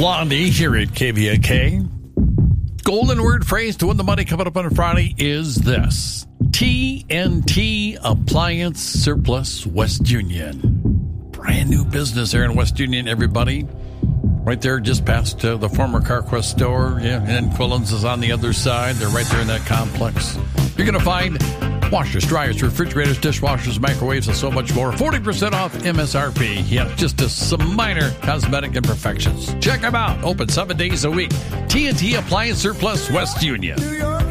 Blondie here at KVAK. Golden word phrase to win the money coming up on Friday is this: TNT Appliance Surplus West Union. Brand new business there in West Union, everybody. Right there just past the former CarQuest store. Yeah, and Quillen's is on the other side. They're right there in that complex. You're going to find washers, dryers, refrigerators, dishwashers, microwaves, and so much more. 40% off MSRP. Yeah, just some minor cosmetic imperfections. Check them out. Open 7 days a week. TNT Appliance Surplus West Union. New York